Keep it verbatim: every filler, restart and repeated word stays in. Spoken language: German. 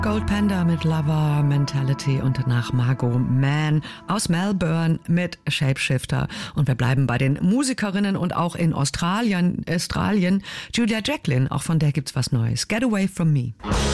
Gold Panda mit Lover Mentality und danach Margot Mann aus Melbourne mit Shapeshifter. Und wir bleiben bei den Musikerinnen und auch in Australien, Australien Julia Jacklin, auch von der gibt's was Neues. Get Away From Me.